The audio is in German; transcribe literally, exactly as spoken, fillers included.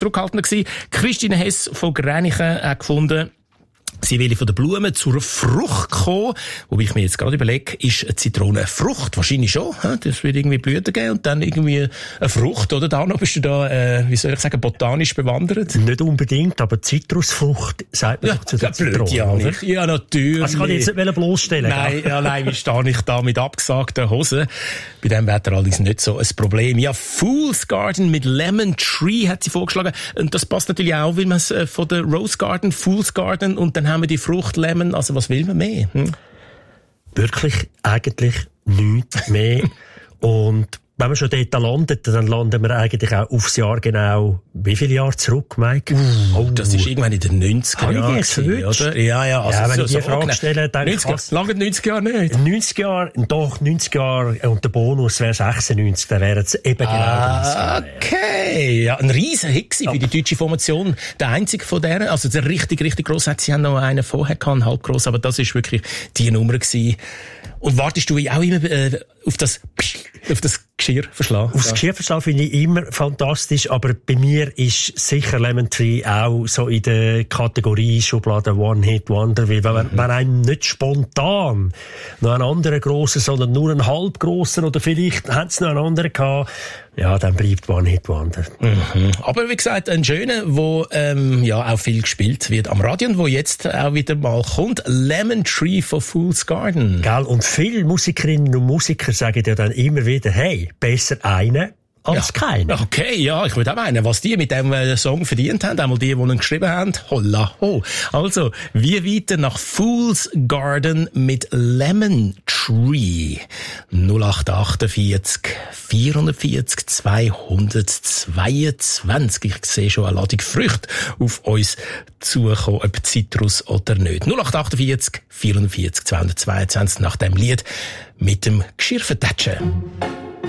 zurückhaltender gewesen. Christine Hess von Gränichen hat gefunden, sie will von der Blume zur Frucht kommen. Wobei ich mir jetzt gerade überlege, ist eine Zitrone eine Frucht? Wahrscheinlich schon. Das wird irgendwie Blüten geben und dann irgendwie eine Frucht, oder? Da noch bist du da, äh, wie soll ich sagen, botanisch bewandert? Nicht unbedingt, aber Zitrusfrucht sagt man ja, doch zu der Zitrone, blöd, ja, oder? Ja, natürlich. Also kann ich jetzt nicht bloßstellen. Nein, ja, nein, wie stehe ich da mit abgesagten Hosen? Bei dem Wetter allerdings nicht so ein Problem. Ja, Fool's Garden mit Lemon Tree hat sie vorgeschlagen. Und das passt natürlich auch, weil man es von der Rose Garden, Fool's Garden und dann haben wir die Frucht Lemon. Also was will man mehr? Hm? Wirklich eigentlich nichts mehr. Und wenn wir schon dort landet, dann landen wir eigentlich auch aufs Jahr genau, wie viele Jahre zurück, Mike? Uh, oh, das ist irgendwann in den neunziger Jahren, oder? Ja, ja, also ja, wenn so, ich die so Frage okay. stelle, denke ich... neunzig, lange neunzig Jahre nicht? neunzig Jahre, doch, neunzig Jahre, und der Bonus wäre sechsundneunzig, dann wären es eben genau ah, neunzig Jahre. Okay, ja, ein riesen Hit für die deutsche Formation. Der einzige von denen, also der richtig, richtig gross hat, sie haben noch einen vorher gehabt, einen halb gross, aber das ist wirklich die Nummer gewesen. Und wartest du auch immer äh, auf das auf das Geschirrverschlag? Auf das Geschirrverschlag finde ich immer fantastisch, aber bei mir ist sicher Lemon Tree auch so in der Kategorie Schublade One-Hit-Wonder, weil wenn, mhm. wenn einem nicht spontan noch einen anderen grossen, sondern nur einen halb grossen oder vielleicht hat es noch einen anderen gehabt, ja, dann bleibt One-Hit-Wonder. Mhm. Aber wie gesagt, ein schöner, wo ähm, ja auch viel gespielt wird am Radio und wo jetzt auch wieder mal kommt, Lemon Tree von Fool's Garden. Gell? Und viele Musikerinnen und Musiker sagen ja dann immer wieder, hey, besser einen als ja. keinen. Okay, ja, ich würde auch meinen, was die mit dem äh, Song verdient haben, einmal die, die ihn geschrieben haben, holla ho. Also, wir weiter nach Fool's Garden mit Lemon Tree. null acht achtundvierzig vierundvierzig zweihundertzweiundzwanzig. Ich sehe schon eine Ladung Früchte auf uns zukommen, ob Zitrus oder nicht. null acht achtundvierzig vierundvierzig zweihundertzweiundzwanzig nach dem Lied mit dem Geschirrvertatschen.